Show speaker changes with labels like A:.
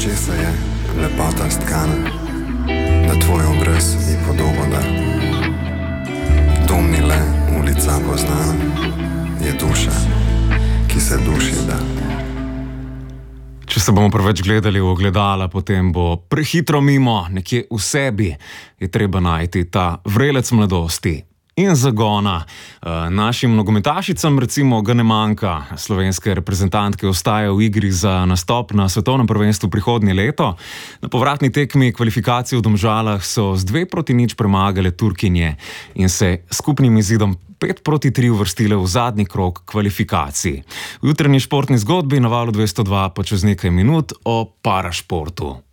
A: česa je lepota stkana, da tvoj obraz je podoba dar. Dom ni le ulica poznana, je duša, ki se duši da.
B: Če se bomo preveč gledali v ogledala, potem bo prehitro mimo, nekje v sebi je treba najti ta vrelec mladosti in zagona. Našim nogometašicam recimo ga ne manjka. Slovenske reprezentantke ostajajo v igri za nastop na svetovnem prvenstvu prihodnje leto. Na povratni tekmi kvalifikacije v Domžalah so z 2-0 premagale Turkinje in se skupnim izidom 5-3 uvrstile v zadnji krog kvalifikacij. V jutranji športni zgodbi na Valu 202 pa čez nekaj minut o parašportu.